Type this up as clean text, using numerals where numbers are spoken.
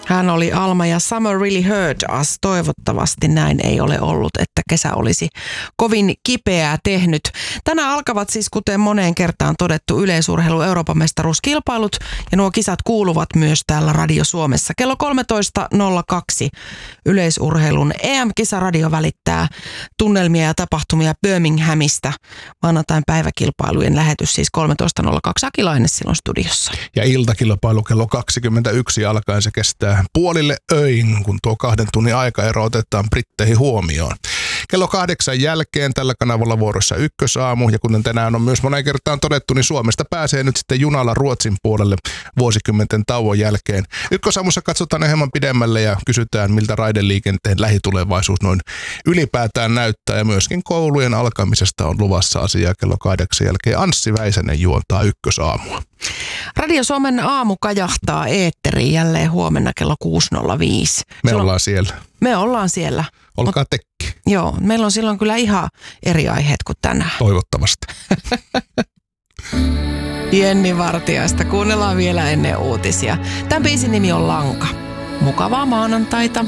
Hän oli Alma ja Summer Really Hurt Us. Toivottavasti näin ei ole ollut, että kesä olisi kovin kipeää tehnyt. Tänään alkavat siis, kuten moneen kertaan todettu, yleisurheilu Euroopan mestaruuskilpailut ja nuo kisat kuuluvat myös täällä Radio Suomessa. Kello 13.02 yleisurheilun EM-kisaradio välittää tunnelmia ja tapahtumia Birminghamista. Maanantain päiväkilpailujen lähetys siis 13.02. Akilainen silloin studiossa. Ja iltakilpailu kello 21 alkaen se kestää puolille öin, kun tuo 2 tunnin aikaero otetaan Britteihin huomioon. Kello 8 jälkeen tällä kanavalla vuorossa Ykkösaamu, ja kuten tänään on myös moneen kertaan todettu, niin Suomesta pääsee nyt sitten junalla Ruotsin puolelle vuosikymmenten tauon jälkeen. Ykkösaamussa katsotaan hieman pidemmälle ja kysytään, miltä raideliikenteen lähitulevaisuus noin ylipäätään näyttää, ja myöskin koulujen alkamisesta on luvassa asiaa kello 8 jälkeen. Anssi Väisänen juontaa Ykkösaamua. Radio Suomen aamu kajahtaa eetteriin jälleen huomenna kello 6.05. Me ollaan siellä. Me ollaan siellä. Olkaa tekki. Joo, meillä on silloin kyllä ihan eri aiheet kuin tänään. Toivottavasti. Jenni Vartiaista kuunnellaan vielä ennen uutisia. Tämän biisin nimi on Lanka. Mukavaa maanantaita.